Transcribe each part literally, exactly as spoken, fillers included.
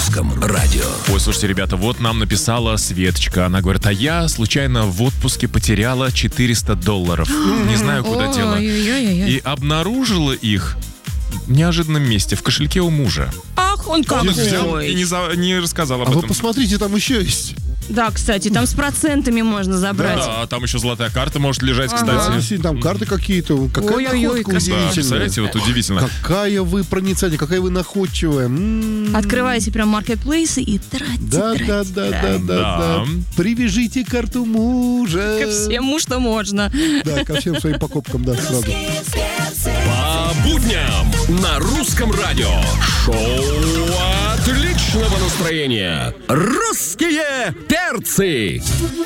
русском радио. Ой, слушайте, ребята, вот нам написала Светочка. Она говорит, а я случайно в отпуске потеряла четыреста долларов. Не знаю, куда дела. И обнаружила их в неожиданном месте, в кошельке у мужа. Ах, он какой. Он их взял и не, за, не рассказал об А этом. вы посмотрите, там еще есть. Да, кстати, там с процентами можно забрать. Да, там еще золотая карта может лежать, Да, кстати. действительно, там карты какие-то. Какая Ой-ой-ой, находка как- Да, удивительная. представляете, вот удивительно. Какая вы проницательная, какая вы находчивая. М-м-м. Открываете прям маркетплейсы и тратите, Да, тратите, да, да, да, тратите. да, Да. да. Привяжите карту мужа. Ко всему, что можно. Да, ко всем своим покупкам, да, сразу. По будням на русском радио. Шоу отличного настроения. Русские перцы.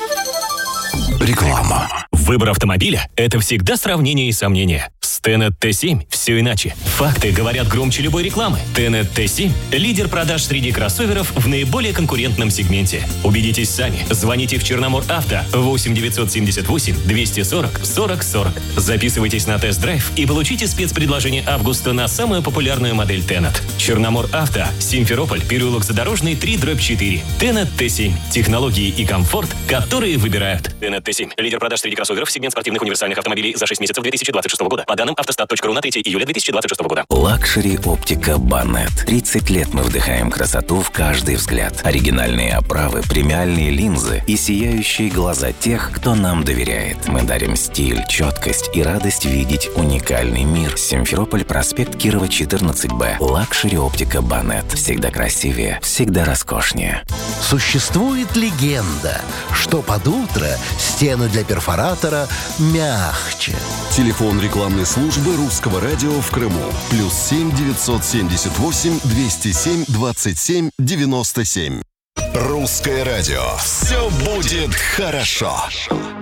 Реклама. Выбор автомобиля – это всегда сравнение и сомнение. С Tenet ти семь все иначе. Факты говорят громче любой рекламы. Tenet ти семь – лидер продаж среди кроссоверов в наиболее конкурентном сегменте. Убедитесь сами. Звоните в Черномор Авто восемь девятьсот семьдесят восемь двести сорок сорок сорок. Записывайтесь на тест-драйв и получите спецпредложение августа на самую популярную модель Tenet. Черномор Авто, Симферополь, переулок Задорожный, три дробь четыре. Tenet ти семь. Технологии и комфорт, которые выбирают. Tenet ти семь – лидер продаж среди кроссоверов, сегмент спортивных универсальных автомобилей за шесть месяцев две тысячи двадцать шестого года. По данным автостат точка ру на третье июля две тысячи двадцать шестого года. Лакшери Оптика Банет. тридцать лет мы вдыхаем красоту в каждый взгляд. Оригинальные оправы, премиальные линзы и сияющие глаза тех, кто нам доверяет. Мы дарим стиль, четкость и радость видеть уникальный мир. Симферополь, проспект Кирова, четырнадцать бэ. Лакшери Оптика Банет. Всегда красивее, всегда роскошнее. Существует легенда, что под утро стены для перфоратора мягче. Телефон рекламной службы русского радио в Крыму. Плюс семь девятьсот семьдесят восемь двести семь двадцать семь девяносто семь. Русское радио. Все будет хорошо.